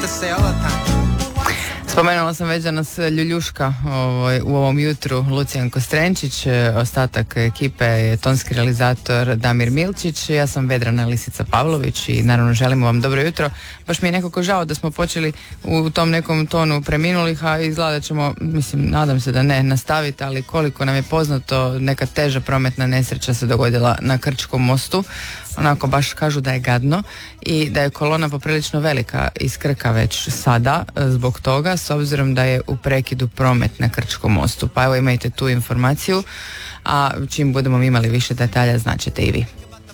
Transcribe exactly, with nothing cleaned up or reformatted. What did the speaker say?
to say all the time. Spomenula sam već da nas ljuljuška ovaj, u ovom jutru Lucijan Kostrenčić, ostatak ekipe je tonski realizator Damir Milčić, ja sam Vedrana Lisica Pavlović i naravno želimo vam dobro jutro. Baš mi je nekako žao da smo počeli u tom nekom tonu preminulih, a izgleda da ćemo, mislim, nadam se da ne, nastaviti, ali koliko nam je poznato, neka teža prometna nesreća se dogodila na Krčkom mostu. Onako baš kažu da je gadno i da je kolona poprilično velika iz Krka već sada zbog toga, s obzirom da je u prekidu promet na Krčkom mostu. Pa evo imajte tu informaciju, a čim budemo imali više detalja znaćete i vi.